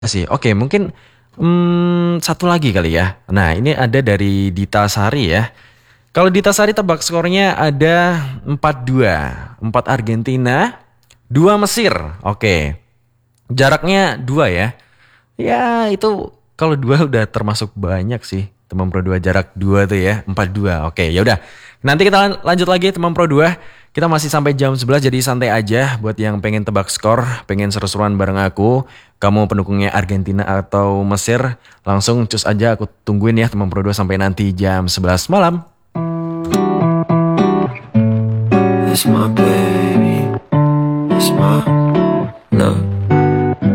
sih. Oke, mungkin satu lagi kali ya. Nah, ini ada dari Dita Sari ya. Kalau Dita Sari tebak skornya ada 4-2, 4 Argentina, 2 Mesir. Oke. Jaraknya 2 ya. Ya, itu kalau 2 udah termasuk banyak sih. Teman Pro 2 jarak 2 tuh ya, 4-2. Oke, ya udah. Nanti kita lanjut lagi teman Pro 2. Kita masih sampai jam 11 jadi santai aja buat yang pengen tebak skor, pengen seru-seruan bareng aku. Kamu pendukungnya Argentina atau Mesir, langsung cus aja aku tungguin ya teman Pro 2 sampai nanti jam 11 malam. It's my baby, it's my